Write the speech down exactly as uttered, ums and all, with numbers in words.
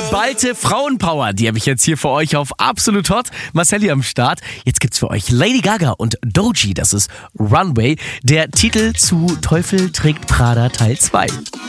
Geballte Frauenpower, die habe ich jetzt hier für euch auf Absolut Hot. Marcelli am Start. Jetzt gibt's für euch Lady Gaga und Doechii, das ist Runway, der Titel zu Teufel trägt Prada Teil zwei.